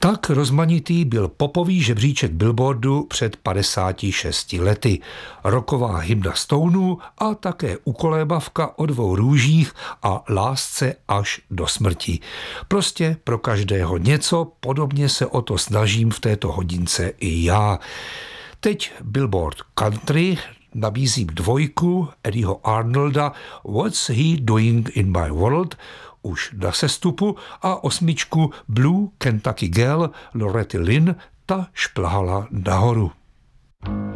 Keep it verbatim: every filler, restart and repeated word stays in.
Tak rozmanitý byl popový žebříček Billboardu před padesáti šesti lety. Rocková hymna Stoneů a také ukolébavka o dvou růžích a lásce až do smrti. Prostě pro každého něco, podobně se o to snažím v této hodince i já. Teď Billboard Country, nabízím dvojku Eddieho Arnolda What's He Doing in My World, už na sestupu, a osmičku Blue Kentucky Girl Loretta Lynn, ta šplhala nahoru.